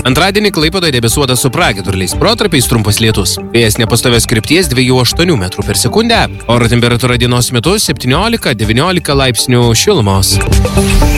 Antradienį Klaipėdoje debesuota su pragiedruliais, protarpiais trumpas lietus. Vėjas nepastovios krypties 2,8 metrų per sekundę. Oro temperatūra dienos metu 17–19 laipsnių šilumos.